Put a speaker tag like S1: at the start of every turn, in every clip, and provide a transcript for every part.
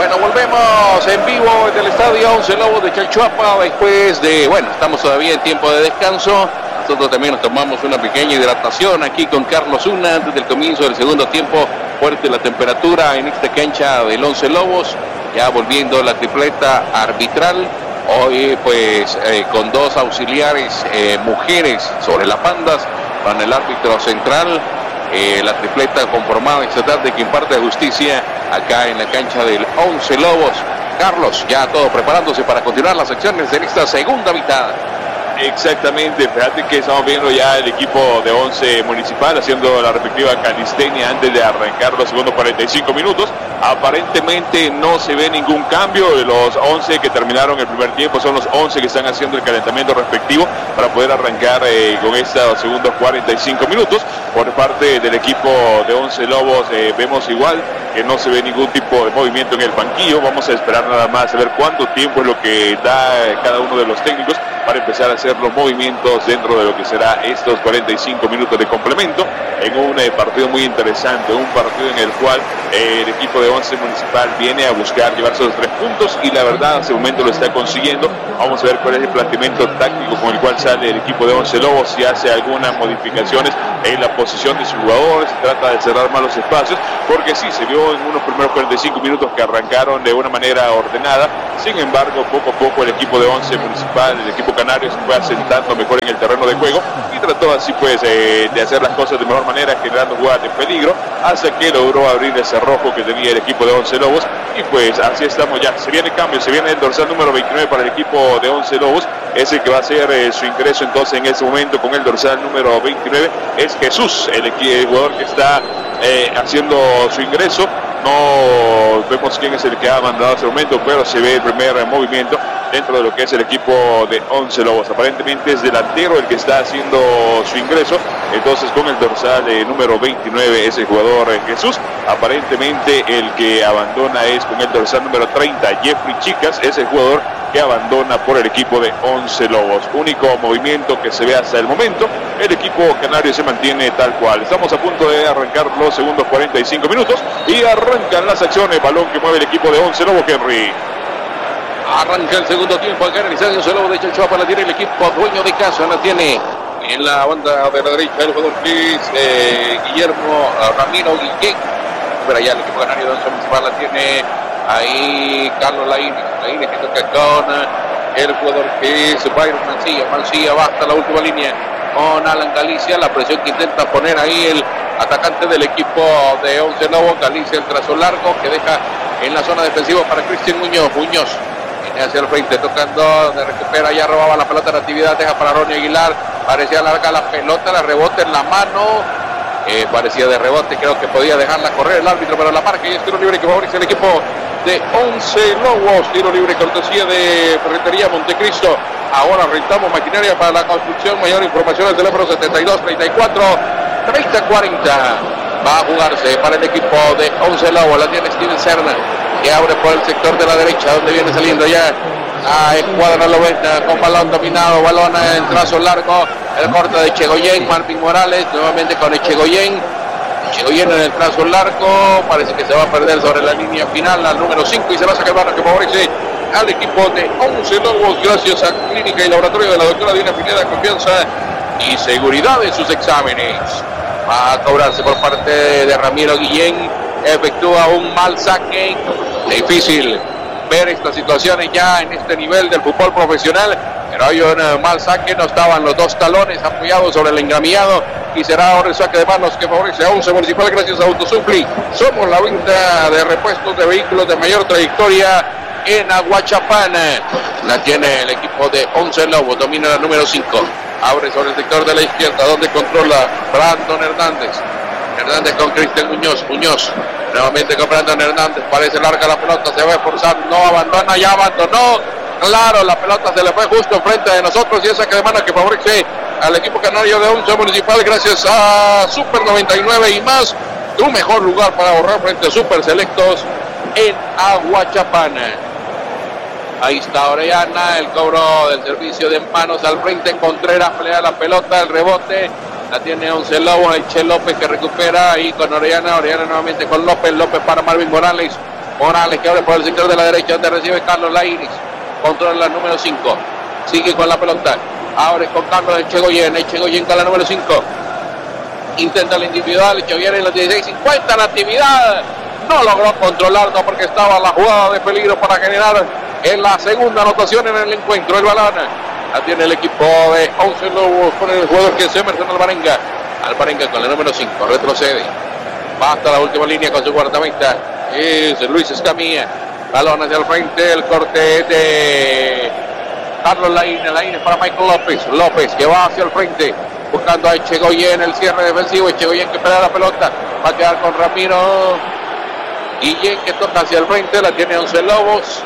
S1: Bueno, volvemos en vivo desde el estadio Once Lobos de Chalchuapa después de, estamos todavía en tiempo de descanso. Nosotros también nos tomamos una pequeña hidratación aquí con Carlos Zuna antes del comienzo del segundo tiempo. Fuerte la temperatura en esta cancha del Once Lobos, ya volviendo la tripleta arbitral. Hoy pues con dos auxiliares mujeres sobre las bandas, con el árbitro central. La tripleta conformada esta tarde que imparte justicia acá en la cancha del Once Lobos. Carlos, ya todo preparándose para continuar las acciones en esta segunda mitad.
S2: Exactamente, fíjate que estamos viendo ya el equipo de Once Municipal haciendo la respectiva calistenia antes de arrancar los segundos 45 minutos. Aparentemente no se ve ningún cambio. De los 11 que terminaron el primer tiempo, son los 11 que están haciendo el calentamiento respectivo para poder arrancar con estos segundos 45 minutos. Por parte del equipo de Once Lobos vemos igual que no se ve ningún tipo de movimiento en el banquillo. Vamos a esperar nada más a ver cuánto tiempo es lo que da cada uno de los técnicos para empezar a hacer los movimientos dentro de lo que será estos 45 minutos de complemento en un partido muy interesante, un partido en el cual el equipo de Once Municipal viene a buscar llevarse los 3 puntos y la verdad hasta el momento lo está consiguiendo. Vamos a ver cuál es el planteamiento táctico con el cual sale el equipo de Once Lobos, si hace algunas modificaciones en la posición de sus jugadores, se trata de cerrar más los espacios, porque sí, se vio en unos primeros 45 minutos que arrancaron de una manera ordenada. Sin embargo, poco a poco el equipo de Once Municipal, el equipo canario, se fue asentando mejor en el terreno de juego y trató así pues de hacer las cosas de mejor manera, generando jugadas de peligro, hasta que logró abrir ese rojo que tenía el equipo de Once Lobos. Y pues así estamos ya, se viene cambio, se viene el dorsal número 29 para el equipo de Once Lobos, es el que va a hacer su ingreso entonces en ese momento con el dorsal número 29, es Jesús, el jugador que está haciendo su ingreso. No vemos quién es el que ha mandado hasta el momento, pero se ve el primer movimiento dentro de lo que es el equipo de Once Lobos. Aparentemente es delantero el que está haciendo su ingreso, entonces con el dorsal número 29 es el jugador Jesús. Aparentemente el que abandona es con el dorsal número 30, Jeffrey Chicas, es el jugador que abandona por el equipo de Once Lobos. Único movimiento que se ve hasta el momento, el equipo canario se mantiene tal cual. Estamos a punto de arrancar los segundos 45 minutos y arrancan las acciones, balón que mueve el equipo de Once Lobos, Henry.
S1: Arranca el segundo tiempo acá en el estadio Once Lobos de Chalchuapa, la tiene el equipo dueño de casa, la tiene en la banda de la derecha el jugador Guillermo Ramiro Guillén. Pero allá el equipo canario de Once Municipal la tiene ahí Carlos Laínez que toca con el jugador que es Byron Mancilla va hasta la última línea con Alan Galicia, la presión que intenta poner ahí el atacante del equipo de Once Lobos. Galicia, el trazo largo que deja en la zona defensiva para Cristian Muñoz viene hacia el frente tocando, recupera, ya robaba la pelota de Natividad, deja para Ronnie Aguilar, parecía larga la pelota, la rebota en la mano. Parecía de rebote, creo que podía dejarla correr el árbitro, pero la marca y es tiro libre que favorece el equipo de Once Lobos. Tiro libre cortesía de Ferretería Montecristo. Ahora rentamos maquinaria para la construcción. Mayor información al teléfono 72 34 30 40. Va a jugarse para el equipo de Once Lobos. La tiene Steven Serna, que abre por el sector de la derecha, donde viene saliendo ya a escuadra 90 con balón dominado, balón en trazo largo, el corte de Echegoyen, Marvin Morales nuevamente con Echegoyen en el trazo largo, parece que se va a perder sobre la línea final al número 5 y se va a sacar el balón que favorece al equipo de Once Lobos, gracias a Clínica y Laboratorio de la doctora Dina Pineda, confianza y seguridad en sus exámenes. Va a cobrarse por parte de Ramiro Guillén, efectúa un mal saque, difícil ver estas situaciones ya en este nivel del fútbol profesional, pero hay un mal saque, no estaban los dos talones apoyados sobre el engramillado y será ahora el saque de manos que favorece a Once Municipal gracias a Autosupli. Somos la venta de repuestos de vehículos de mayor trayectoria en Aguachapán. La tiene el equipo de Once Lobos, domina la número 5, abre sobre el sector de la izquierda donde controla Brandon Hernández con Cristian Muñoz, nuevamente con Brandon Hernández, parece larga la pelota, se va a esforzar, no abandona, ya abandonó, claro, la pelota se le fue justo enfrente de nosotros y esa que de mano que favorece al equipo canario de Once Municipal gracias a Super 99 y más, tu mejor lugar para ahorrar frente a Super Selectos en Aguachapán. Ahí está Orellana, el cobro del servicio de manos al frente, Contreras pelea la pelota, el rebote, la tiene Once Lobos, el Che López que recupera ahí con Orellana nuevamente con López para Marvin Morales Morales que abre por el sector de la derecha donde recibe Carlos Lainez. Controla la número 5. Sigue con la pelota. Abre con Carlos Echegoyen. Echegoyen con la número 5. Intenta el individual. Echegoyen en los 16:50. La actividad no logró controlarlo porque estaba la jugada de peligro para generar en la segunda anotación en el encuentro. El balón la tiene el equipo de Once Lobos con el jugador que es Emerson Alvarenga. Alvarenga con la número 5. Retrocede. Va hasta la última línea con su guardameta. Es Luis Escamilla. Balón hacia el frente. El corte de Carlos Lainez para Michael López. López que va hacia el frente. Buscando a Echegoyen. El cierre defensivo. Echegoyen que pelea la pelota. Va a quedar con Ramiro Guillén que toca hacia el frente. La tiene Once Lobos.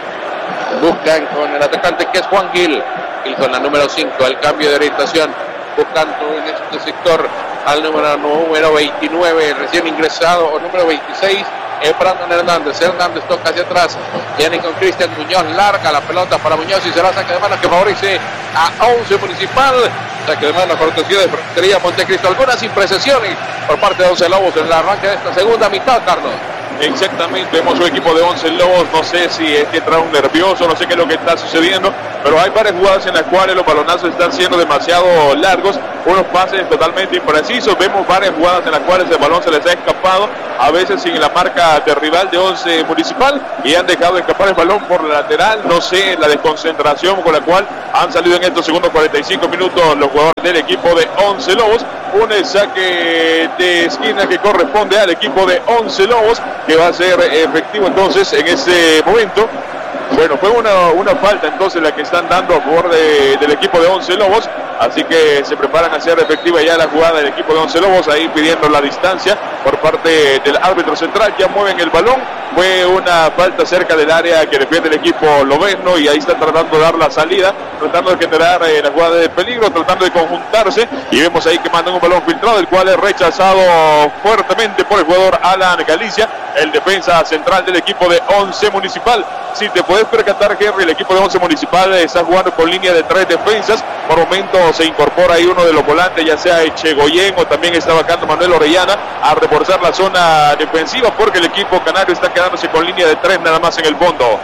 S1: Buscan con el atacante que es Juan Gil. Gil con la número 5. El cambio de orientación. Buscando en este sector al número 29, recién ingresado, o número 26, Brandon Hernández. Hernández toca hacia atrás, viene con Cristian Muñoz, larga la pelota para Muñoz y será saque de mano que favorece a Once Municipal. Saque de mano cortesía de Ferretería Montecristo. Algunas imprecisiones por parte de Once Lobos en el arranque de esta segunda mitad, Carlos.
S2: Exactamente, vemos un equipo de Once Lobos, no sé si es que entra un nervioso, no sé qué es lo que está sucediendo, pero hay varias jugadas en las cuales los balonazos están siendo demasiado largos, unos pases totalmente imprecisos, vemos varias jugadas en las cuales el balón se les ha escapado, a veces sin la marca de rival de Once Municipal, y han dejado escapar el balón por la lateral, no sé la desconcentración con la cual han salido en estos segundos 45 minutos los jugadores del equipo de Once Lobos. Un saque de esquina que corresponde al equipo de Once Lobos, que va a ser efectivo entonces en ese momento. Bueno, fue una falta entonces la que están dando a favor del equipo de Once Lobos, así que se preparan a hacer efectiva ya la jugada del equipo de Once Lobos, ahí pidiendo la distancia por parte del árbitro central. Ya mueven el balón, fue una falta cerca del área que defiende el equipo lobesno y ahí están tratando de dar la salida, tratando de generar la jugada de peligro, tratando de conjuntarse, y vemos ahí que mandan un balón filtrado, el cual es rechazado fuertemente por el jugador Alan Galicia, el defensa central del equipo de Once Municipal. Si te puedes percatar, Henry, el equipo de Once Municipal está jugando con línea de 3 defensas. Por momento se incorpora ahí uno de los volantes, ya sea Echegoyen o también está bajando Manuel Orellana a reforzar la zona defensiva, porque el equipo canario está quedándose con línea de 3 nada más en el fondo.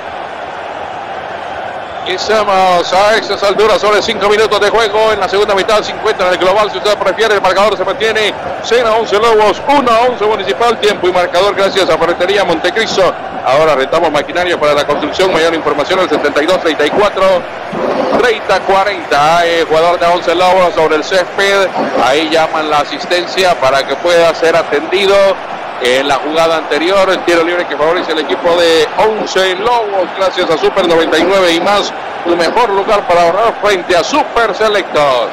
S1: Estamos a estas alturas sobre 5 minutos de juego en la segunda mitad, 50 en el global, si usted prefiere. El marcador se mantiene 0-11 Lobos, 1-11 Municipal. Tiempo y marcador gracias a Ferretería Montecristo. Ahora rentamos maquinaria para la construcción. Mayor información al 72-34-30-40. Jugador de Once Lobos sobre el césped. Ahí llaman la asistencia para que pueda ser atendido. En la jugada anterior, el tiro libre que favorece el equipo de Once Lobos, gracias a Super 99 y más, el mejor lugar para ahorrar frente a Super Selectos.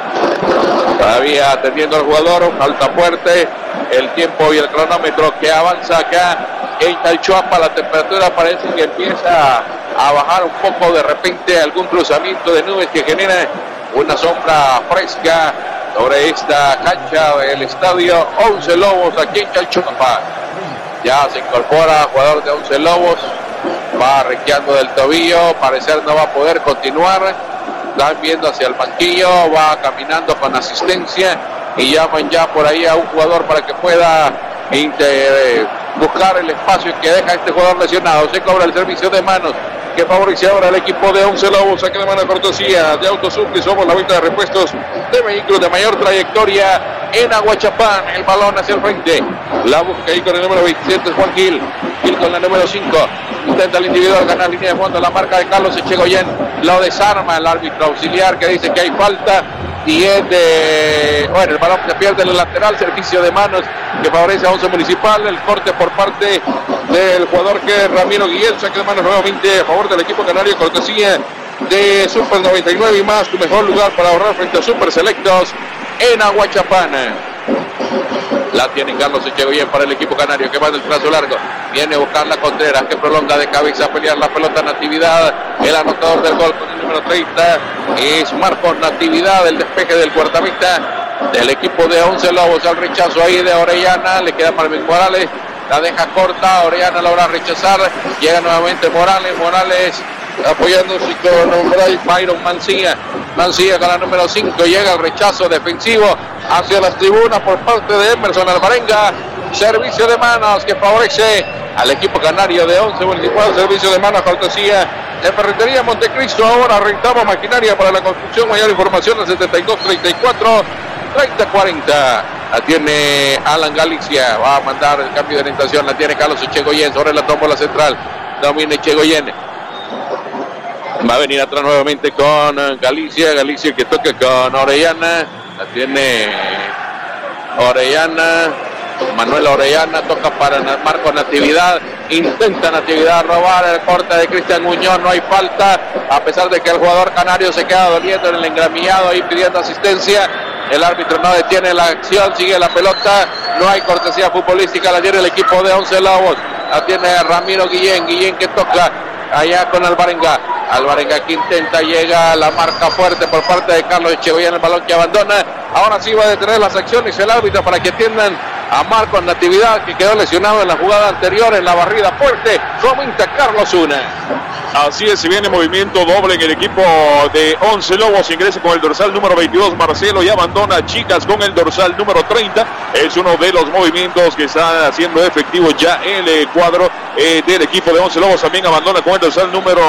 S1: Todavía atendiendo al jugador, falta fuerte, el tiempo y el cronómetro que avanza acá en Chalchuapa. La temperatura parece que empieza a bajar un poco, de repente algún cruzamiento de nubes que genera una sombra fresca sobre esta cancha del estadio Once Lobos aquí en Chalchuapa. Ya se incorpora jugador de Once Lobos, va arrequeando del tobillo, parecer no va a poder continuar, están viendo hacia el banquillo, va caminando con asistencia y llaman ya por ahí a un jugador para que pueda buscar el espacio que deja este jugador lesionado. Se cobra el servicio de manos que favorece ahora el equipo de Once Lobos. Saque de mano cortesía de Autosupli. Somos la venta de repuestos de vehículos de mayor trayectoria en Aguachapán. El balón hacia el frente, la busca ahí con el número 27 Juan Gil. Gil con la número 5, intenta el individual ganar línea de fondo, la marca de Carlos Echegoyen, lo desarma el árbitro auxiliar que dice que hay falta y es de, bueno, el balón se pierde en el lateral, servicio de manos que favorece a Once Municipal. El corte por parte del jugador que es Ramiro Guillén. Saque de manos nuevamente a favor del equipo canario, cortesía de Super 99 y más, tu mejor lugar para ahorrar frente a Super Selectos en Aguachapán. La tiene Carlos Echegoyen para el equipo canario que va del trazo largo. Viene a buscar la Contreras que prolonga de cabeza a pelear la pelota. Natividad, el anotador del gol con el número 30 es Marcos Natividad. El despeje del guardameta del equipo de Once Lobos, al rechazo ahí de Orellana. Le queda Marvin Morales, la deja corta. Orellana logra rechazar. Llega nuevamente Morales. Morales apoyándose con Byron Mancilla. Mancilla con la número 5. Llega el rechazo defensivo hacia las tribunas por parte de Emerson Alvarenga. Servicio de manos que favorece al equipo canario de 11 Municipal. Servicio de mano, cortesía de Ferretería Montecristo. Ahora rentamos maquinaria para la construcción. Mayor información al 7234 3040. La tiene Alan Galicia, va a mandar el cambio de orientación, la tiene Carlos Echegoyen, sobre la toma la central, domina Echegoyen. Va a venir atrás nuevamente con Galicia que toca con Orellana, la tiene Orellana, Manuel Orellana, toca para Marco Natividad, intenta Natividad robar el corte de Cristian Muñoz, no hay falta, a pesar de que el jugador canario se queda doliendo en el engramillado ahí pidiendo asistencia. El árbitro no detiene la acción, sigue la pelota, no hay cortesía futbolística, la tiene el equipo de 11 Lobos, la tiene Ramiro Guillén que toca allá con Alvarenga que intenta, llega la marca fuerte por parte de Carlos Echegoyen, el balón que abandona. Ahora sí va a detener las acciones el árbitro para que atiendan a Marcos Natividad, que quedó lesionado en la jugada anterior, en la barrida fuerte. Comenta Carlos Una.
S2: Así es, se viene movimiento doble en el equipo de 11 Lobos. Ingresa con el dorsal número 22 Marcelo y abandona Chicas con el dorsal número 30. Es uno de los movimientos que está haciendo efectivo ya el cuadro del equipo de 11 Lobos. También abandona con el dorsal número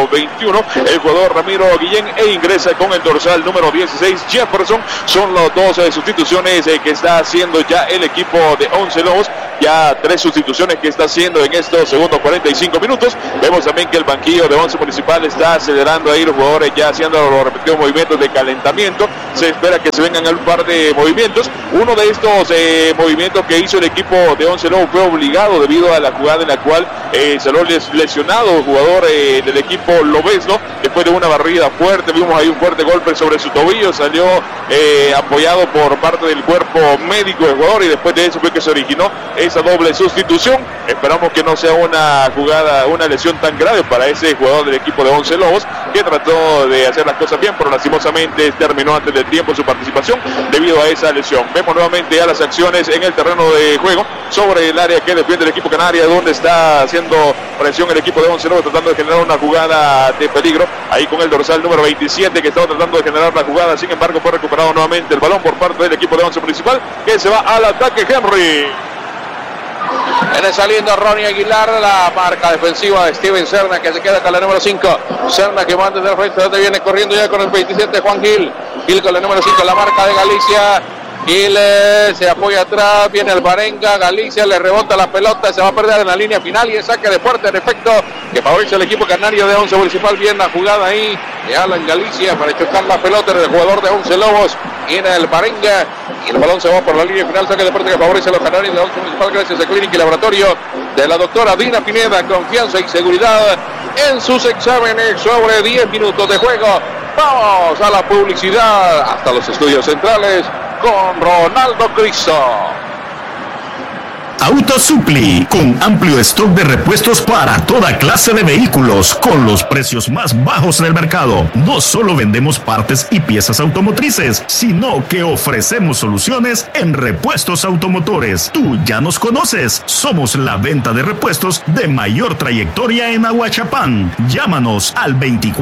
S2: 21 el jugador Ramiro Guillén e ingresa con el dorsal número 16 Jefferson. Son las dos sustituciones que está haciendo ya el equipo de 11 Lobos. Ya 3 sustituciones que está haciendo en estos segundos 45 minutos. Vemos también que el banquillo de 11 Municipal está acelerando ahí los jugadores ya haciendo los repetidos movimientos de calentamiento. Se espera que se vengan un par de movimientos. Uno de estos movimientos que hizo el equipo de 11 Lobos fue obligado debido a la jugada en la cual salió lesionado el jugador del equipo Lobesno después de una barrida fuerte. Vimos ahí un fuerte golpe sobre su tobillo, salió apoyado por parte del cuerpo médico del jugador y después de eso fue que se originó esa doble sustitución. Esperamos que no sea una jugada, una lesión tan grave para ese jugador del equipo de 11 Lobos, que trató de hacer las cosas bien, pero lastimosamente terminó antes del tiempo su participación debido a esa lesión. Vemos nuevamente ya las acciones en el terreno de juego sobre el área que defiende el equipo canario, donde está haciendo presión el equipo de 11 Lobos, tratando de generar una jugada de peligro, ahí con el dorsal número 27 que estaba tratando de generar la jugada. Sin embargo fue recuperado nuevamente el balón por parte del equipo de 11 Municipal, que se va al ataque. Henry.
S1: Viene saliendo Ronnie Aguilar, la marca defensiva de Steven Serna, que se queda con la número 5. Serna que manda desde el frente, donde viene corriendo ya con el 27 Juan Gil. Gil con la número 5, la marca de Galicia. Gil se apoya atrás, viene Alvarenga, Galicia le rebota la pelota, se va a perder en la línea final y es saque de fuerte en efecto que favorece al equipo canario de 11 Municipal. Bien la jugada ahí de Alan Galicia para chocar la pelota del jugador de 11 Lobos. Viene Alvarenga y el balón se va por la línea final, saque de fuerte que favorece a los canarios de 11 Municipal gracias a Clínica y Laboratorio de la doctora Dina Pineda. Confianza y seguridad en sus exámenes. Sobre 10 minutos de juego, vamos a la publicidad hasta los estudios centrales con Ronaldo Cristo.
S3: Autosupli, con amplio stock de repuestos para toda clase de vehículos, con los precios más bajos del mercado. No solo vendemos partes y piezas automotrices, sino que ofrecemos soluciones en repuestos automotores. Tú ya nos conoces, somos la venta de repuestos de mayor trayectoria en Ahuachapán. Llámanos al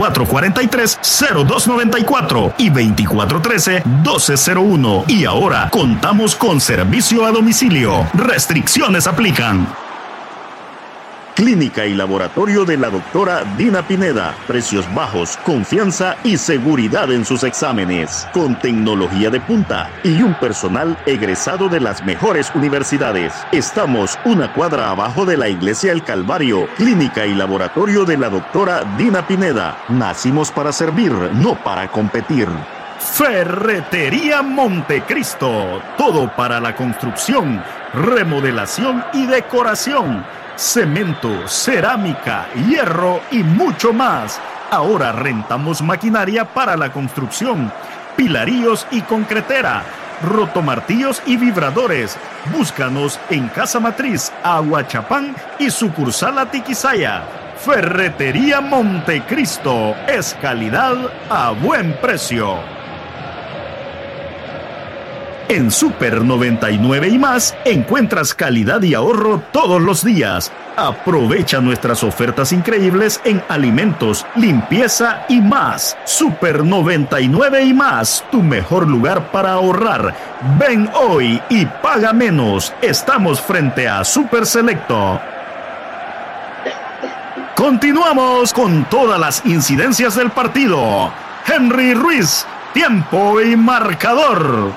S3: 2443-0294 y 2413-1201. Y ahora contamos con servicio a domicilio. Restricciones aplican. Clínica y laboratorio de la doctora Dina Pineda. Precios bajos, confianza y seguridad en sus exámenes. Con tecnología de punta y un personal egresado de las mejores universidades. Estamos una cuadra abajo de la Iglesia El Calvario. Clínica y laboratorio de la doctora Dina Pineda. Nacimos para servir, no para competir. Ferretería Montecristo. Todo para la construcción, remodelación y decoración. Cemento, cerámica, hierro y mucho más. Ahora rentamos maquinaria para la construcción, pilaríos y concretera, rotomartillos y vibradores. Búscanos en Casa Matriz, Ahuachapán y sucursal Atiquizaya. Ferretería Montecristo es calidad a buen precio. En Super 99 y más encuentras calidad y ahorro todos los días. Aprovecha nuestras ofertas increíbles en alimentos, limpieza y más. Super 99 y más, tu mejor lugar para ahorrar. Ven hoy y paga menos. Estamos frente a Super Selecto. Continuamos con todas las incidencias del partido. Henry Ruiz, tiempo y marcador.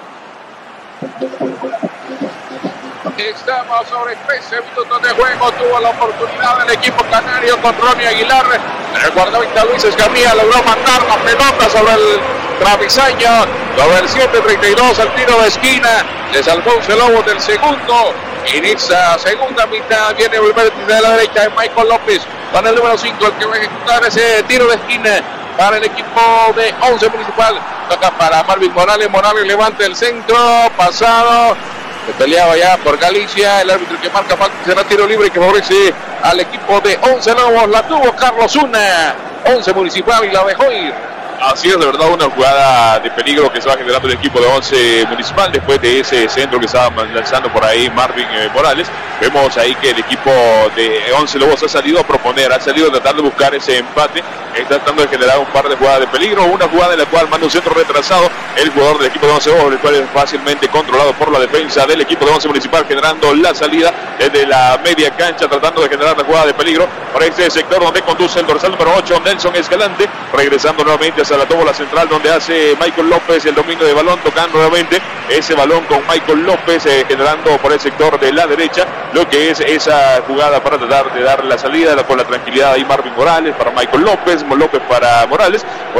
S1: Estamos sobre 13 minutos de juego. Tuvo la oportunidad el equipo canario con Ronnie Aguilar. El guardameta Luis Escamilla logró mandar la pelota sobre el travesaño. Sobre el 7-32 al tiro de esquina. Le salvó Once Lobos del segundo. Inicia segunda mitad. Viene el vértice de la derecha de Michael López con el número 5, el que va a ejecutar ese tiro de esquina para el equipo de Once Municipal. Toca para Marvin Morales. Morales levanta el centro. Pasado. Se peleaba ya por Galicia. El árbitro que marca falta será tiro libre que favorece al equipo de Once Lobos. La tuvo Carlos Una. Once Municipal y la dejó ir.
S2: Así es, de verdad, una jugada de peligro que se va generando el equipo de Once Municipal después de ese centro que estaba lanzando por ahí Marvin Morales. Vemos ahí que el equipo de Once Lobos ha salido a proponer, ha salido a tratar de buscar ese empate, está tratando de generar un par de jugadas de peligro, una jugada en la cual manda un centro retrasado el jugador del equipo de Once Lobos, el cual es fácilmente controlado por la defensa del equipo de Once Municipal, generando la salida desde la media cancha, tratando de generar la jugada de peligro para este sector donde conduce el dorsal número 8, Nelson Escalante, regresando nuevamente hacia la tóbola central donde hace Michael López el dominio de balón, tocando nuevamente ese balón con Michael López, generando por el sector de la derecha lo que es esa jugada para tratar de dar la salida con la tranquilidad ahí Marvin Morales para Michael López, López para Morales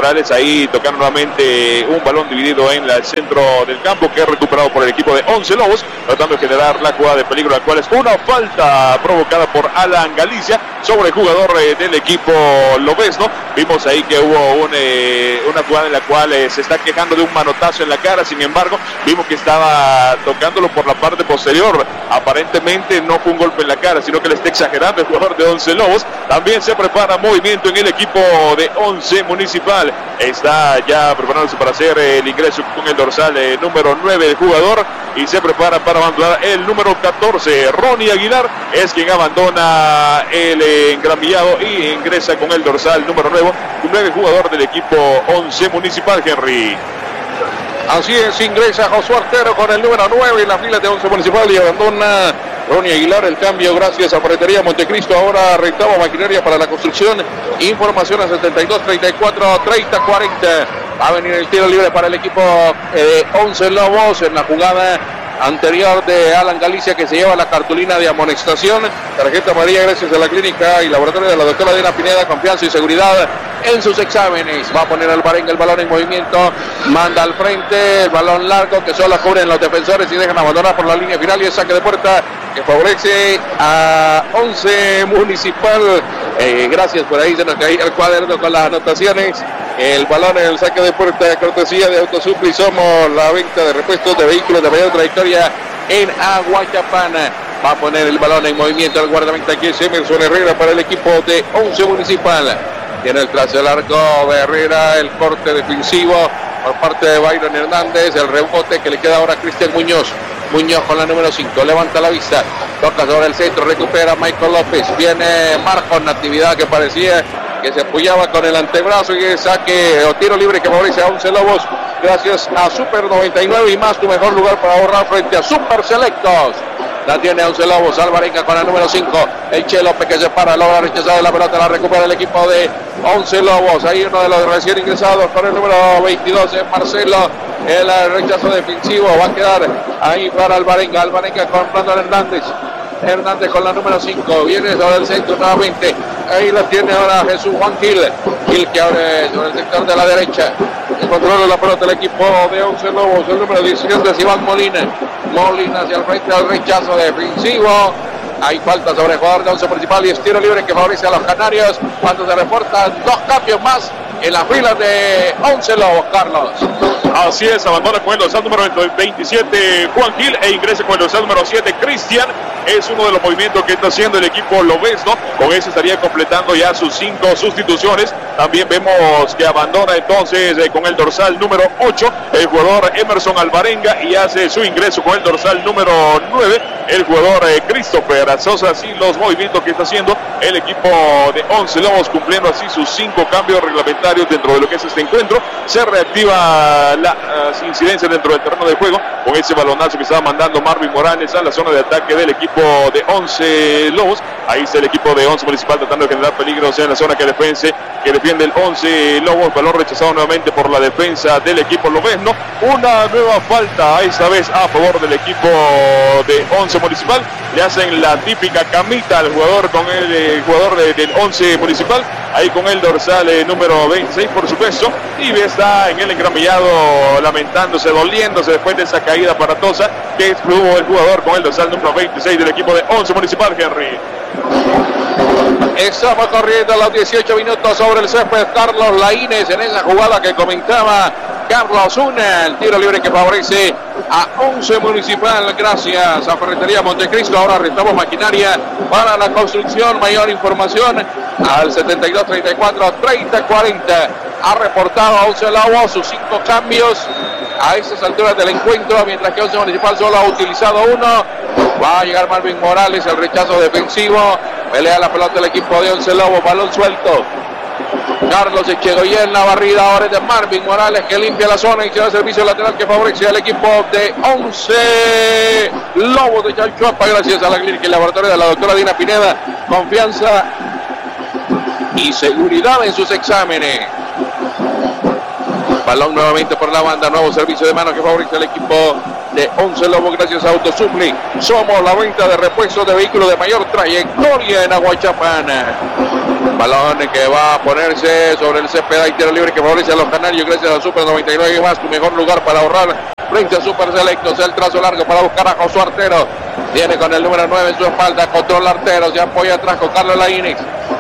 S2: ahí tocando nuevamente un balón dividido en el centro del campo que es recuperado por el equipo de Once Lobos, tratando de generar la jugada de peligro, la cual es una falta provocada por Alan Galicia sobre el jugador del equipo lobesno. Vimos ahí que hubo una jugada en la cual se está quejando de un manotazo en la cara, sin embargo vimos que estaba tocándolo por la parte posterior, aparentemente no fue un golpe en la cara, sino que le está exagerando el jugador de Once Lobos. También se prepara movimiento en el equipo de Once Municipal, está ya preparándose para hacer el ingreso con el dorsal número 9 del jugador y se prepara para abandonar el número 14, Ronnie Aguilar es quien abandona el engramillado y ingresa con el dorsal número 9 jugador del equipo Once Municipal, Henry.
S1: Así es, ingresa Josué Artero con el número 9 en la fila de Once Municipal y abandona Ronnie Aguilar. El cambio gracias a Ferretería Montecristo, ahora rentaba maquinaria para la construcción. Información a 72 34 30 40. Va a venir el tiro libre para el equipo de Once Lobos en la jugada anterior de Alan Galicia, que se lleva la cartulina de amonestación, tarjeta amarilla gracias a la clínica y laboratorio de la doctora Dina Pineda, confianza y seguridad en sus exámenes. Va a poner al Barenga el balón en movimiento, manda al frente, el balón largo que solo cubren los defensores y dejan abandonar por la línea final y el saque de puerta que favorece a Once Municipal. Gracias, por ahí se nos caía el cuaderno con las anotaciones. El balón en el saque de puerta, cortesía de Autosupli. Somos la venta de repuestos de vehículos de mayor trayectoria en Aguachapana. Va a poner el balón en movimiento el guardameta aquí es Emerson Herrera para el equipo de Once Municipal. Tiene el trazo largo de Herrera, el corte defensivo por parte de Byron Hernández, el rebote que le queda ahora a Cristian Muñoz. Muñoz con la número 5, levanta la vista, toca sobre el centro, recupera Michael López, viene Marcos Natividad que parecía que se apoyaba con el antebrazo y el saque o tiro libre que favorece a Once Lobos gracias a Super 99 y más, tu mejor lugar para ahorrar frente a Super Selectos. La tiene Once Lobos, Alvarenga con la número 5, el Che López que se para, logra rechazar la pelota, la recupera el equipo de Once Lobos, ahí uno de los recién ingresados con el número 22, Marcelo, el rechazo defensivo, va a quedar ahí para Alvarenga con Brandon Hernández con la número 5, viene sobre el centro nuevamente, ahí la tiene ahora Jesús Juan Gil que abre sobre el sector de la derecha, controla la pelota el equipo de Once Lobos, el número 17 es Iván Molina hacia el frente al rechazo defensivo, hay falta sobre el jugador de Once Municipal y es tiro libre que favorece a los canarios cuando se reportan dos cambios más en las filas de Once Lobos, Carlos.
S2: Así es, abandona con el dorsal número 27 Juan Gil e ingresa con el dorsal número 7 Cristian. Es uno de los movimientos que está haciendo el equipo lobesno. Con eso estaría completando ya sus 5 sustituciones. También vemos que abandona entonces con el dorsal número 8 el jugador Emerson Alvarenga y hace su ingreso con el dorsal número 9 el jugador Christopher Sosa. Así los movimientos que está haciendo el equipo de Once Lobos, cumpliendo así sus 5 cambios reglamentarios dentro de lo que es este encuentro. se reactiva las incidencias dentro del terreno de juego con ese balonazo que estaba mandando Marvin Morales a la zona de ataque del equipo de 11 Lobos. Ahí está el equipo de 11 Municipal tratando de generar peligros en la zona que defiende el 11 Lobos. Balón rechazado nuevamente por la defensa del equipo lobesno. Una nueva falta, esta vez a favor del equipo de 11 Municipal. Le hacen la típica camita al jugador con el jugador del 11 Municipal. Ahí con el dorsal número 26, por supuesto. Y está en el engramillado lamentándose, doliéndose después de esa caída aparatosa que tuvo el jugador con el dorsal número 26 del equipo de 11 Municipal, Henry.
S1: Estamos corriendo a los 18 minutos sobre el césped. Carlos Laínez en esa jugada que comentaba Carlos Una. El tiro libre que favorece a 11 Municipal. Gracias a Ferretería Montecristo. Ahora restamos maquinaria para la construcción. Mayor información al 72-34-30-40. Ha reportado a 11 Lobos sus 5 cambios a estas alturas del encuentro, mientras que 11 Municipal solo ha utilizado uno. Va a llegar Marvin Morales, el rechazo defensivo. Pelea la pelota del equipo de 11 Lobos, balón suelto. Carlos Echegoyen, la barrida ahora es de Marvin Morales, que limpia la zona y se da servicio lateral que favorece al equipo de 11 Lobos de Chalchuapa. Gracias a la clínica y laboratorio de la doctora Dina Pineda. Confianza y seguridad en sus exámenes. Balón nuevamente por la banda, nuevo servicio de mano que favorece al equipo de 11 Lobos gracias a Autosupli. Somos la venta de repuestos de vehículos de mayor trayectoria en Aguachapana. Balón que va a ponerse sobre el césped y tiro libre que favorece a los canarios gracias a Super 99 y más, tu mejor lugar para ahorrar frente a Super Selectos. El trazo largo para buscar a Josué Artero. Viene con el número 9 en su espalda, controla Artero, se apoya atrás con Carlos Laínez.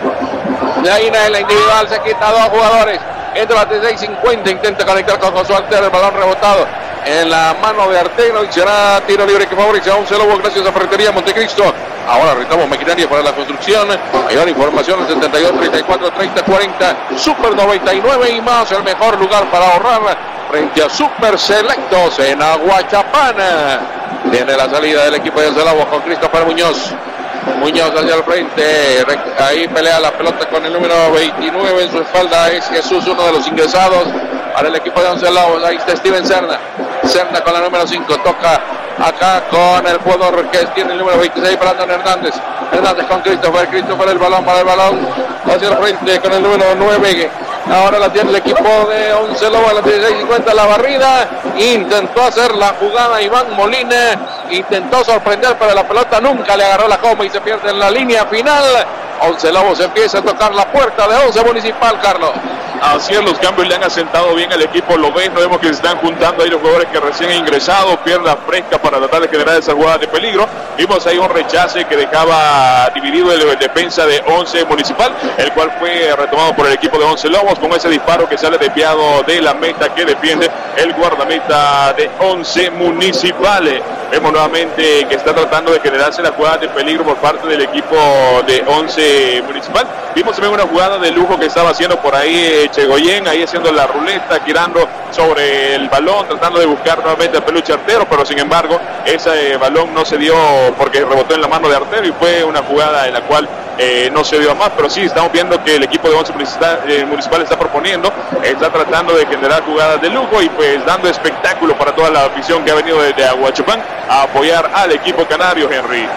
S1: Laínez en la individual se quita a 2 jugadores. Entra a 16-50, intenta conectar con Josué Artero, el balón rebotado en la mano de Artero y será tiro libre que favorece a 11 Lobos gracias a Ferretería Montecristo. Ahora rentamos maquinaria para la construcción. Mayor información al 72-34-30-40. Super 99 y más, el mejor lugar para ahorrar frente a Super Selectos en Aguachapana. Viene la salida del equipo de 11 Lobos con Christopher Muñoz. Muñoz hacia el frente, ahí pelea la pelota con el número 29 en su espalda, es Jesús, uno de los ingresados para el equipo de 11 Lobos. Ahí está Steven Serna, Serna con la número 5, toca acá con el jugador que tiene el número 26, Brandon Hernández, Hernández con Christopher, el balón para el balón, hacia el frente con el número 9, ahora la tiene el equipo de 11 Lobos a las 16:50, la barrida, intentó hacer la jugada Iván Molina, intentó sorprender, pero la pelota nunca le agarró la coma y se pierde en la línea final. 11 Lobos empieza a tocar la puerta de 11 Municipal, Carlos.
S2: Así es, los cambios le han asentado bien al equipo lobesno. Vemos que se están juntando ahí los jugadores que recién han ingresado, pierna fresca para tratar de generar esa jugada de peligro. Vimos ahí un rechace que dejaba dividido el defensa de 11 Municipal, el cual fue retomado por el equipo de 11 Lobos con ese disparo que sale desviado de la meta que defiende el guardameta de 11 Municipal. Vemos nuevamente que está tratando de generarse la jugada de peligro por parte del equipo de 11 Municipal. Vimos también una jugada de lujo que estaba haciendo por ahí Chegoyen, ahí haciendo la ruleta, girando sobre el balón, tratando de buscar nuevamente al peluche Artero, pero sin embargo ese balón no se dio porque rebotó en la mano de Artero y fue una jugada en la cual no se dio a más, pero sí estamos viendo que el equipo de 11 Municipal está proponiendo, está tratando de generar jugadas de lujo y pues dando espectáculo para toda la afición que ha venido desde Aguachapán a apoyar al equipo canario, Henry.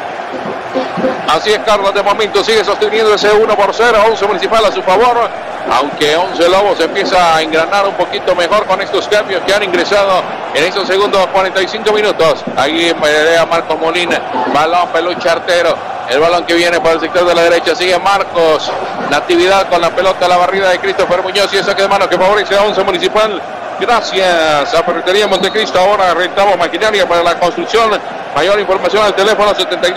S1: Así es, Carlos, de momento sigue sosteniendo ese 1-0, 11 Municipal a su favor, aunque 11 Lobos empieza a engranar un poquito mejor con estos cambios que han ingresado en estos segundos 45 minutos. Ahí pelea Marcos Molina, balón peluche Artero, el balón que viene para el sector de la derecha, sigue Marcos, Natividad con la pelota, la barrida de Christopher Muñoz y ese saque de mano que favorece a 11 Municipal. Gracias a Ferretería Montecristo. Ahora rentamos maquinaria para la construcción. Mayor información al teléfono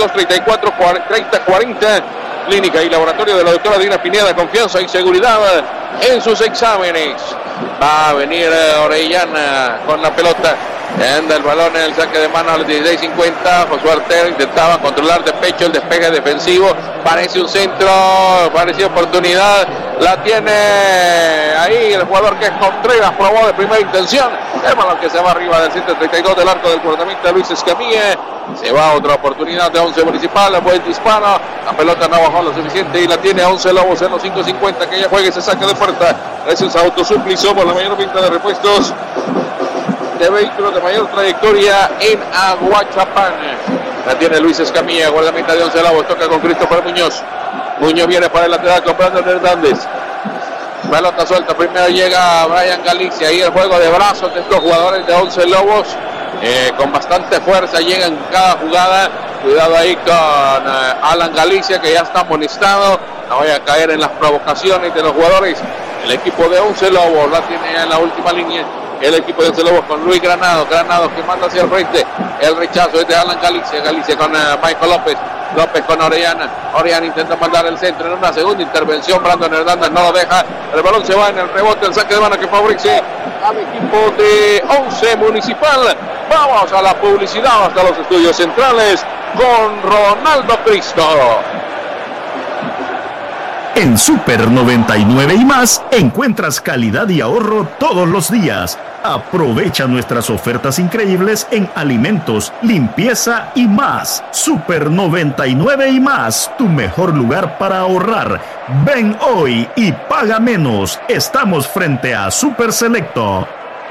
S1: 72-34-30-40. Clínica y laboratorio de la doctora Dina Pineda. Confianza y seguridad en sus exámenes. Va a venir Orellana con la pelota. Anda el balón en el saque de mano al 16:50. Josué Artero intentaba controlar de pecho el despeje defensivo. Parece un centro, parecía oportunidad. La tiene ahí el jugador que es Contreras, probó de primera intención. El balón que se va arriba del 132 del arco del guardameta Luis Escamilla. Se va otra oportunidad de 11 Municipal, buen disparo. La pelota no bajó lo suficiente y la tiene 11 Lobos en los 5:50. Que ya juegue ese saque de puerta. Gracias a Autosupli somos la mayor venta de repuestos de vehículos de mayor trayectoria en Aguachapán. La tiene Luis Escamilla, guardameta de 11 Lobos, toca con Christopher Muñoz. Muñoz viene para el lateral con Brandon Hernández. Pelota suelta, primero llega Brian Galicia. Ahí el juego de brazos de estos jugadores de 11 Lobos. Con bastante fuerza llegan cada jugada. Cuidado ahí con Alan Galicia, que ya está amonestado. No vaya a caer en las provocaciones de los jugadores. El equipo de 11 Lobos la tiene en la última línea. El equipo de 11 Lobos con Luis Granados. Granados que manda hacia el frente. El rechazo es de Alan Galicia. Galicia con Michael López. López con Orellana. Orellana intenta mandar el centro en una segunda intervención. Brandon Hernández no lo deja. El balón se va en el rebote. El saque de mano que favorece al equipo de 11 Municipal. Vamos a la publicidad hasta los estudios centrales con Ronaldo Cristo.
S3: En Super 99 y más encuentras calidad y ahorro todos los días. Aprovecha nuestras ofertas increíbles en alimentos, limpieza y más. Super 99 y más, tu mejor lugar para ahorrar. Ven hoy y paga menos. Estamos frente a Super Selecto.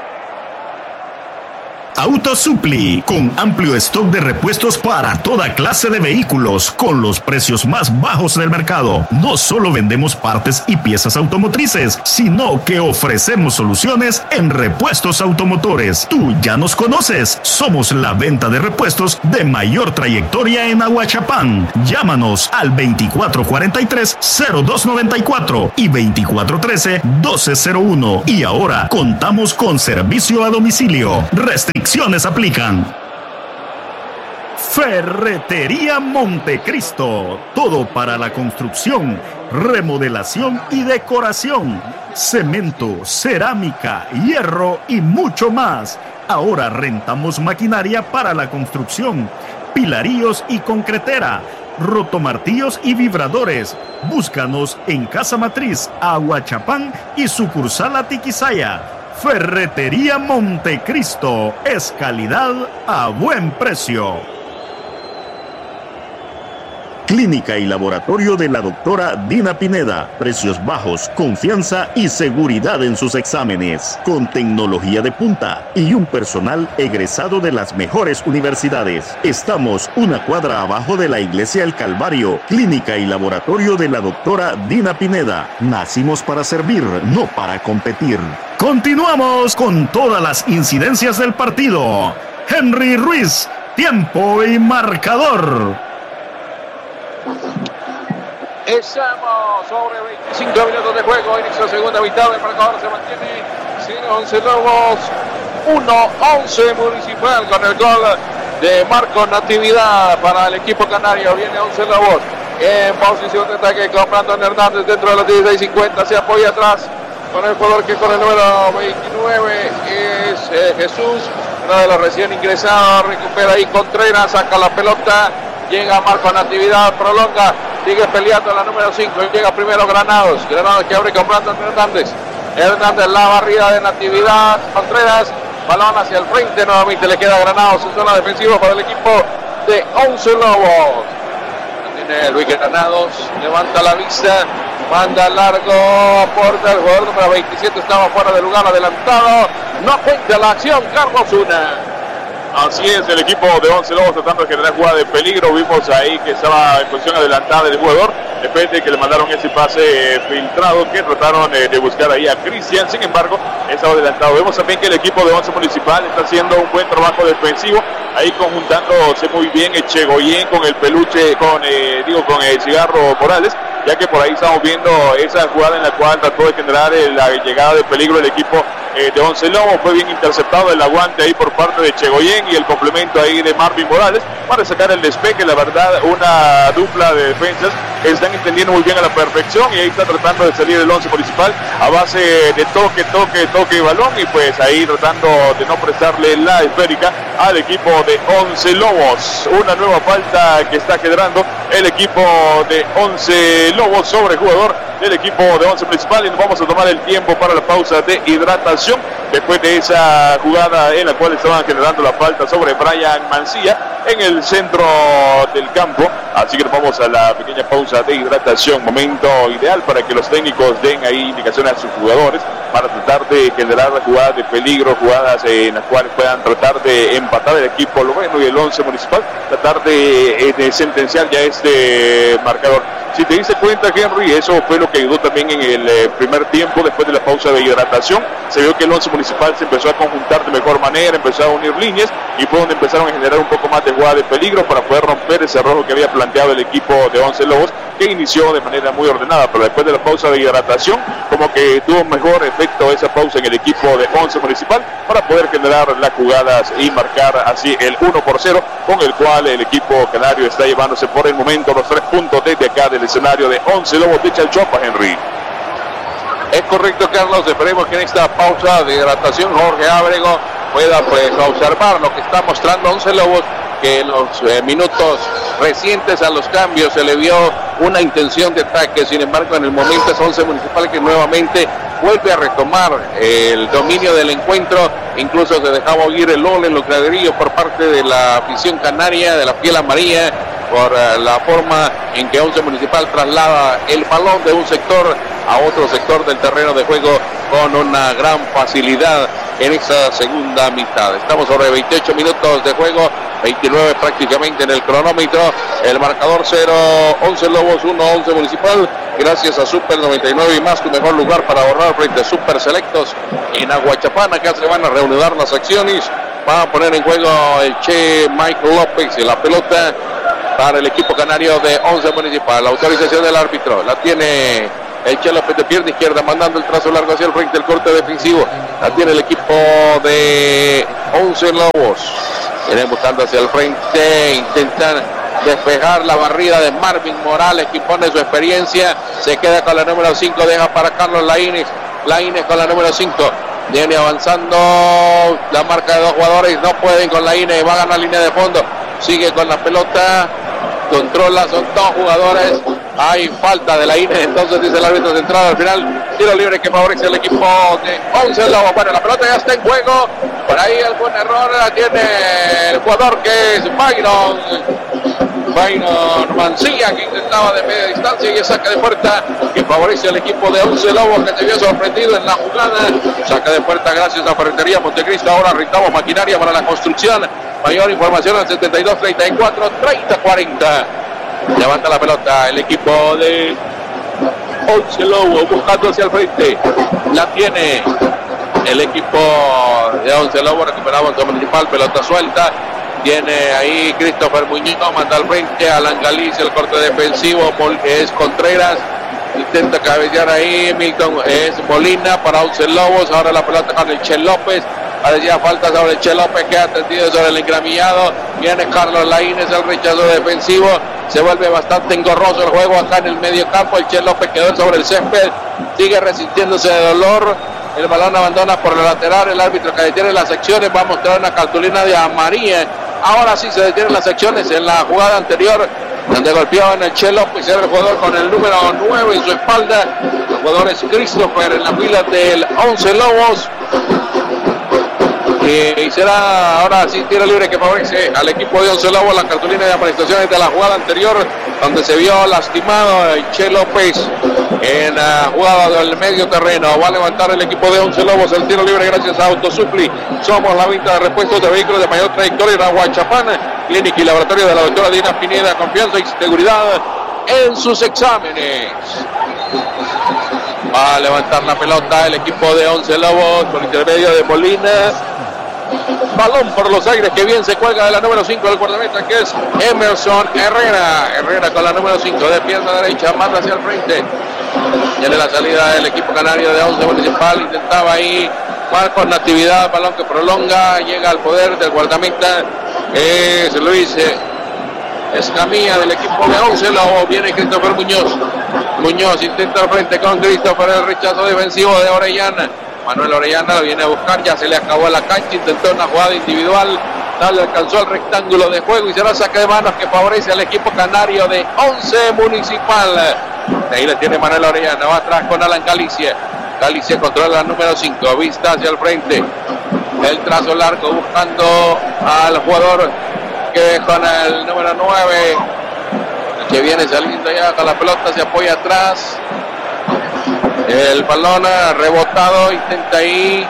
S3: Autosupli, con amplio stock de repuestos para toda clase de vehículos, con los precios más bajos del mercado. No solo vendemos partes y piezas automotrices, sino que ofrecemos soluciones en repuestos automotores. Tú ya nos conoces, somos la venta de repuestos de mayor trayectoria en Aguachapán. Llámanos al 2443-0294 y 2413-1201. Y ahora contamos con servicio a domicilio. Restricciones aplican. Ferretería Montecristo. Todo para la construcción, remodelación y decoración. Cemento, cerámica, hierro y mucho más. Ahora rentamos maquinaria para la construcción, pilaríos y concretera, rotomartillos y vibradores. Búscanos en Casa Matriz, Aguachapán y sucursal Atiquizaya. Ferretería Montecristo es calidad a buen precio. Clínica y laboratorio de la doctora Dina Pineda. Precios bajos, confianza y seguridad en sus exámenes. Con tecnología de punta y un personal egresado de las mejores universidades. Estamos una cuadra abajo de la Iglesia El Calvario. Clínica y laboratorio de la doctora Dina Pineda. Nacimos para servir, no para competir. Continuamos con todas las incidencias del partido. Henry Ruiz, tiempo y marcador.
S1: Estamos sobre 25 minutos de juego. Inicio segunda mitad. El marcador se mantiene 11 Lobos, 1-11 Municipal, con el gol de Marco Natividad para el equipo canario. Viene 11 Lobos en posición de ataque con Brandon Hernández dentro de los 16-50. Se apoya atrás con el jugador que con el número 29 es Jesús, uno de los recién ingresados. Recupera ahí Contreras, saca la pelota. Llega Marco Natividad, prolonga, sigue peleando la número 5. Llega primero Granados que abre con Brandon Hernández. Hernández, la barrida de Natividad. Contreras, balón hacia el frente. Nuevamente le queda Granados en zona defensiva para el equipo de 11 Lobos. Tiene Luis Granados, levanta la vista, manda largo, aporta el jugador número 27. Estaba fuera de lugar, adelantado. No cuenta la acción, Carlos Una.
S2: Así es, el equipo de 11 Lobos tratando de generar jugada de peligro. Vimos ahí que estaba en posición adelantada del jugador. Depende que le mandaron ese pase filtrado que trataron de buscar ahí a Cristian. Sin embargo, estaba adelantado. Vemos también que el equipo de 11 Municipal está haciendo un buen trabajo defensivo. Ahí conjuntándose muy bien Echegoyen con el peluche, con el Cigarro Morales. Ya que por ahí estamos viendo esa jugada en la cual trató de generar la llegada de peligro del equipo de 11 Lobos. Fue bien interceptado el aguante ahí por parte de Echegoyen y el complemento ahí de Marvin Morales para sacar el despeje. La verdad, una dupla de defensas que están entendiendo muy bien a la perfección, y ahí está tratando de salir el 11 Municipal a base de toque y balón, y pues ahí tratando de no prestarle la esférica al equipo de 11 Lobos. Una nueva falta que está generando el equipo de 11 Lobos sobre el jugador del equipo de Once Municipal, y nos vamos a tomar el tiempo para la pausa de hidratación después de esa jugada en la cual estaban generando la falta sobre Brian Mancilla en el centro del campo. Así que nos vamos a la pequeña pausa de hidratación, momento ideal para que los técnicos den ahí indicaciones a sus jugadores para tratar de generar jugadas de peligro, jugadas en las cuales puedan tratar de empatar el equipo Loveno y el Once Municipal, tratar de sentenciar ya este marcador. Si te diste cuenta, Henry, eso fue lo que ayudó también en el primer tiempo. Después de la pausa de hidratación, se vio que el Once Municipal se empezó a conjuntar de mejor manera, empezó a unir líneas, y fue donde empezaron a generar un poco más de jugada de peligro para poder romper ese rojo que había planteado el equipo de Once Lobos, que inició de manera muy ordenada, pero después de la pausa de hidratación, como que tuvo mejor efecto esa pausa en el equipo de Once Municipal para poder generar las jugadas y marcar así el 1-0, con el cual el equipo canario está llevándose por el momento los 3 puntos desde acá del escenario de Once Lobos de Chalchuapa, Henry.
S1: Es correcto, Carlos. Esperemos que en esta pausa de hidratación Jorge Ábrego pueda pues observar lo que está mostrando Once Lobos, que en los minutos recientes a los cambios se le vio una intención de ataque. Sin embargo, en el momento es Once Municipal que nuevamente vuelve a retomar el dominio del encuentro. Incluso se dejaba oír el gol en los graderíos por parte de la afición canaria, de la piel amarilla, por la forma en que Once Municipal traslada el balón de un sector a otro sector del terreno de juego con una gran facilidad en esa segunda mitad. Estamos sobre 28 minutos de juego, 29 prácticamente en el cronómetro. El marcador 0, Once Lobos 1, Once Municipal. Gracias a Super 99 y más, tu mejor lugar para ahorrar frente a Super Selectos en Aguachapán. Acá se van a reanudar las acciones. Va a poner en juego el Che Michael López y la pelota para el equipo canario de Once Municipal. La autorización del árbitro la tiene el Che López de pierna izquierda, mandando el trazo largo hacia el frente, el corte defensivo la tiene el equipo de Once Lobos. Vienen buscando hacia el frente, intentan despejar la barrida de Marvin Morales, que impone su experiencia. Se queda con la número 5, deja para Carlos Laínez con la número 5. Viene avanzando la marca de 2 jugadores, no pueden con Laínez, va a ganar línea de fondo, sigue con la pelota, controla, son 2 jugadores, hay falta de Laínez, entonces dice el árbitro central. Al final, tiro libre que favorece al equipo de Once Lobos. Bueno, la pelota ya está en juego, por ahí algún error la tiene el jugador que es Byron Mancilla, que intentaba de media distancia, y el saque de puerta que favorece al equipo de Once Lobos, que se vio sorprendido en la jugada. Saque de puerta gracias a Ferretería Montecristo. Ahora rentamos maquinaria para la construcción. Mayor información al 72 34 30 40. Levanta la pelota el equipo de Once Lobos buscando hacia el frente. La tiene el equipo de Once Lobos, recuperaba Once Municipal, pelota suelta. Tiene ahí Christopher Muñoz, manda al frente, Alan Galicia, el corte defensivo, es Contreras, intenta cabecear ahí, Milton, es Molina para Once Lobos. Ahora la pelota con el Che López, parecía falta sobre el Che López, que ha atendido sobre el engramillado. Viene Carlos Laínez, el rechazo defensivo, se vuelve bastante engorroso el juego acá en el medio campo. El Che López quedó sobre el césped, sigue resintiéndose de dolor. El balón abandona por la lateral, el árbitro que detiene las acciones va a mostrar una cartulina de amarilla. Ahora sí se detienen las acciones. En la jugada anterior, donde golpeaban el Che López, era el jugador con el número 9 en su espalda. El jugador es Christopher en la fila del Once Lobos. Y será ahora sí tiro libre que favorece al equipo de Once Lobos. La cartulina de amonestaciones de la jugada anterior, donde se vio lastimado el Che López en la jugada del medio terreno. Va a levantar el equipo de Once Lobos el tiro libre gracias a Autosupli. Somos la venta de repuestos de vehículos de mayor trayectoria en Aguachapán. Clínica y laboratorio de la doctora Dina Pineda. Confianza y seguridad en sus exámenes. Va a levantar la pelota el equipo de Once Lobos por intermedio de Molina. Balón por los aires que bien se cuelga de la número 5 del guardameta, que es Emerson Herrera. Herrera con la número 5 de pierna derecha, manda hacia el frente. Tiene la salida del equipo canario de Once Municipal. Intentaba ahí Marcos Natividad, balón que prolonga, llega al poder del guardameta. Es Luis Escamilla del equipo de Once Lobos. Viene Christopher Muñoz. Muñoz intenta al frente con Christopher, el rechazo defensivo de Orellana. Manuel Orellana lo viene a buscar, ya se le acabó la cancha, intentó una jugada individual, Dale, alcanzó el rectángulo de juego y será saque de manos que favorece al equipo canario de Once Municipal. De ahí le tiene Manuel Orellana, va atrás con Alan Galicia. Galicia controla la número 5, vista hacia el frente. El trazo largo buscando al jugador que con el número 9, que viene saliendo ya con la pelota, se apoya atrás. El balón rebotado, intenta ahí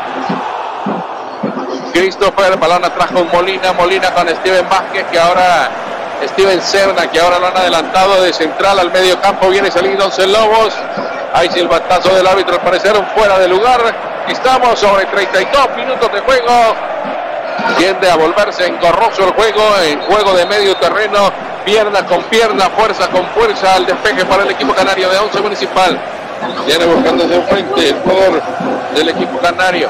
S1: Christopher, balón atrás con Molina con Steven Vázquez, que ahora Steven Serna, que ahora lo han adelantado de central al medio campo, viene saliendo Once Lobos. Hay silbatazo del árbitro, al parecer un fuera de lugar. Estamos sobre 32 minutos de juego. Tiende a volverse engorroso el juego, en juego de medio terreno, pierna con pierna, fuerza con fuerza, al despeje para el equipo canario de Once Municipal. Viene buscando hacia el frente el jugador del equipo canario.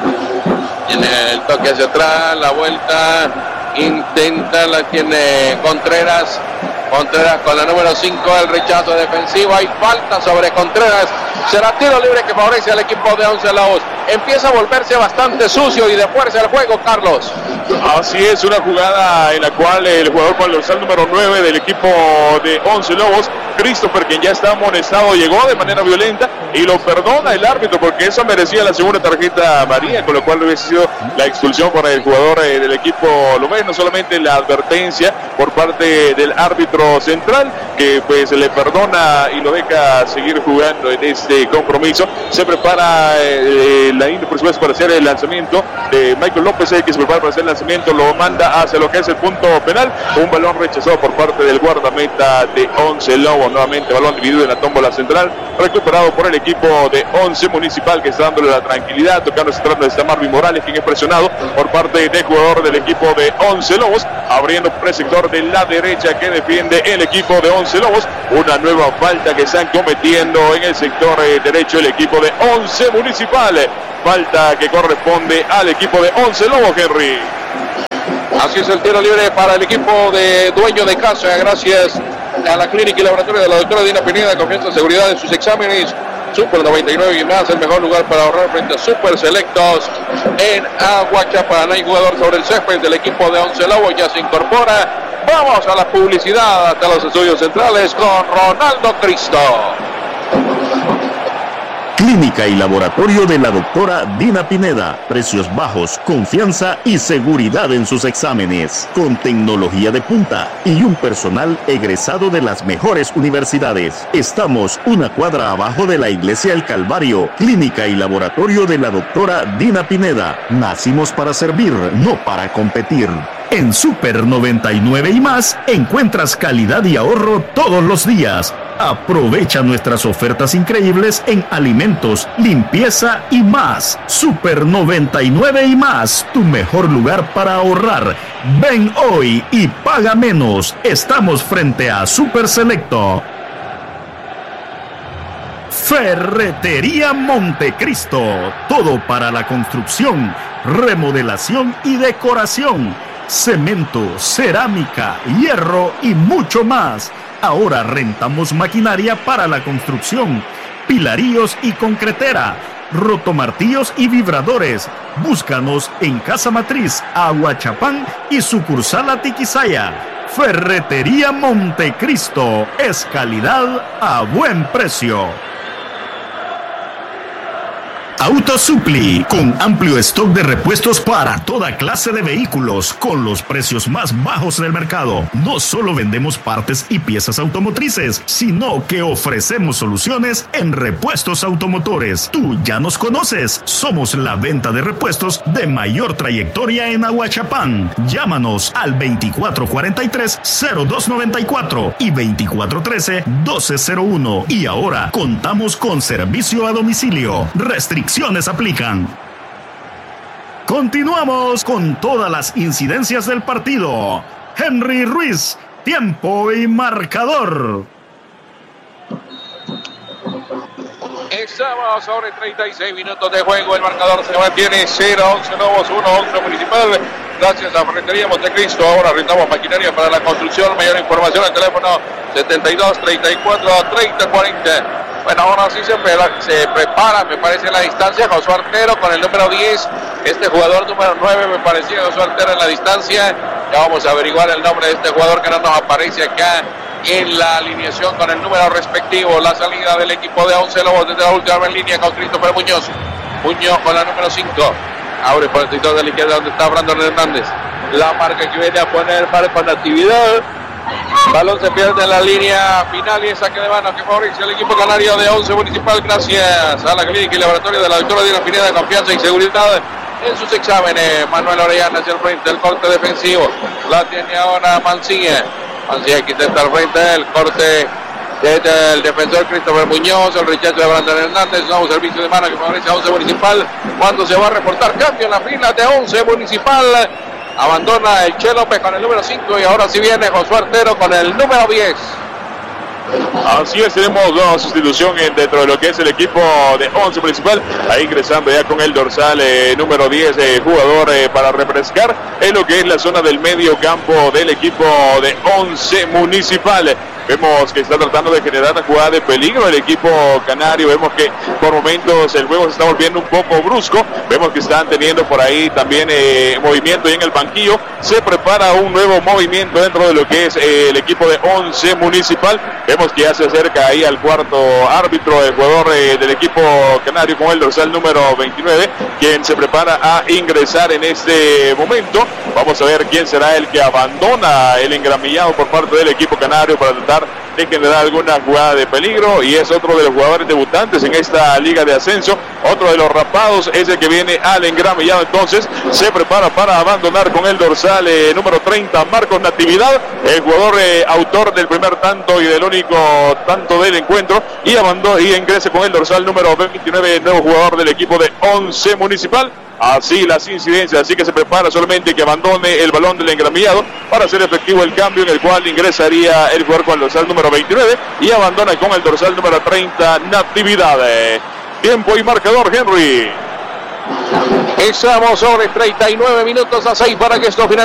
S1: Tiene el toque hacia atrás, la vuelta, intenta, la tiene Contreras con la número 5, el rechazo defensivo, hay falta sobre Contreras, será tiro libre que favorece al equipo de Once Lobos. Empieza a volverse bastante sucio y de fuerza el juego, Carlos.
S2: Así es, una jugada en la cual el jugador con el dorsal número 9 del equipo de Once Lobos, Christopher, quien ya está amonestado, llegó de manera violenta y lo perdona el árbitro porque eso merecía la segunda tarjeta amarilla, con lo cual hubiese sido la expulsión para el jugador del equipo Lomés. No solamente la advertencia por parte del árbitro central, que pues le perdona y lo deja seguir jugando en este compromiso. Se prepara la India, por supuesto, para hacer el lanzamiento de Michael López, que se prepara para hacer el lanzamiento, lo manda hacia lo que es el punto penal. Un balón rechazado por parte del guardameta de Once Lobos. Nuevamente balón dividido en la tómbola central, recuperado por el equipo de Once Municipal, que está dándole la tranquilidad. Tocando central está Marvin Morales, quien es presionado por parte del jugador del equipo de Once Lobos, abriendo por el sector de la derecha que defiende el equipo de Once Lobos. Una nueva falta que están cometiendo en el sector derecho el equipo de Once Municipal. Falta que corresponde al equipo de Once Lobos, Henry.
S1: Así es el tiro libre para el equipo de dueño de casa, gracias a la clínica y laboratorio de la doctora Dina Pineda. Confianza, seguridad en sus exámenes. Super 99 y más, el mejor lugar para ahorrar frente a Super Selectos en Aguachapán. Hay jugador sobre el césped del equipo de Once Lobos, ya se incorpora. Vamos a la publicidad hasta los estudios centrales con Ronaldo Cristo.
S3: Clínica y laboratorio de la doctora Dina Pineda. Precios bajos, confianza y seguridad en sus exámenes. Con tecnología de punta y un personal egresado de las mejores universidades. Estamos una cuadra abajo de la Iglesia El Calvario. Clínica y laboratorio de la doctora Dina Pineda. Nacimos para servir, no para competir. En Super 99 y más encuentras calidad y ahorro todos los días. Aprovecha nuestras ofertas increíbles en alimentos, limpieza y más. Super 99 y más, tu mejor lugar para ahorrar. Ven hoy y paga menos. Estamos frente a Super Selecto. Ferretería Montecristo. Todo para la construcción, remodelación y decoración. Cemento, cerámica, hierro y mucho más. Ahora rentamos maquinaria para la construcción, pilaríos y concretera, rotomartillos y vibradores. Búscanos en Casa Matriz, Aguachapán y sucursal Atiquizaya. Ferretería Montecristo es calidad a buen precio. Autosupli, con amplio stock de repuestos para toda clase de vehículos, con los precios más bajos del mercado. No solo vendemos partes y piezas automotrices, sino que ofrecemos soluciones en repuestos automotores. Tú ya nos conoces, somos la venta de repuestos de mayor trayectoria en Aguachapán. Llámanos al 2443-0294 y 2413-1201. Y ahora contamos con servicio a domicilio. Restricciones aplican. Continuamos con todas las incidencias del partido. Henry Ruiz, tiempo y marcador.
S1: Estamos sobre 36 minutos de juego. El marcador se mantiene 0, 11 Lobos, 1, 11 Municipal. Gracias a Ferretería Montecristo. Ahora rentamos maquinaria para la construcción. Mayor información al teléfono 72 34 30 40. Bueno, ahora sí se prepara, me parece, la distancia. Josué Artero con el número 10. Este jugador número 9 me parecía Josué Artero en la distancia. Ya vamos a averiguar el nombre de este jugador que no nos aparece acá en la alineación con el número respectivo. La salida del equipo de 11 Lobos desde la última en línea con Christopher Muñoz. Muñoz con la número 5. Abre por el sector de la izquierda donde está Brandon Hernández. La marca que viene a poner Marco Natividad. Balón se pierde en la línea final y es saque de mano que favorece al equipo canario de 11 Municipal. Gracias a la clínica y laboratorio de la doctora Dina Pineda de confianza y seguridad en sus exámenes. Manuel Orellana hacia el frente, el corte defensivo. La tiene ahora Mancilla. Mancilla que intenta al frente, el corte del defensor Christopher Muñoz, el rechazo de Brandon Hernández, nuevo servicio de mano que favorece a 11 Municipal. Cuando se va a reportar cambio en la fila de 11 Municipal. Abandona el Che López con el número 5 y ahora sí viene Josué Artero con el número 10.
S2: Así es, tenemos una sustitución dentro de lo que es el equipo de 11 Municipal. Ahí ingresando ya con el dorsal número 10, jugador para refrescar en lo que es la zona del medio campo del equipo de 11 Municipal. Vemos que está tratando de generar una jugada de peligro el equipo canario. Vemos que por momentos el juego se está volviendo un poco brusco. Vemos que están teniendo por ahí también movimiento y en el banquillo. Se prepara un nuevo movimiento dentro de lo que es el equipo de 11 Municipal. Vemos que ya se acerca ahí al cuarto árbitro, el jugador del equipo canario con el dorsal número 29, quien se prepara a ingresar en este momento. Vamos a ver quién será el que abandona el engramillado por parte del equipo canario para tratar de generar alguna jugada de peligro, y es otro de los jugadores debutantes en esta liga de ascenso. Otro de los rapados es el que viene al engramillado, entonces se prepara para abandonar con el dorsal número 30, Marcos Natividad, el jugador autor del primer tanto y del único tanto del encuentro, y ingresa con el dorsal número 29, el nuevo jugador del equipo de 11 Municipal. Así las incidencias, así que se prepara solamente que abandone el balón del engramillado para hacer efectivo el cambio, en el cual ingresaría el jugador con el dorsal número 29 y abandona con el dorsal número 30, Natividad. Tiempo y marcador, Henry.
S1: Estamos sobre 39 minutos a 6 para que esto finalice.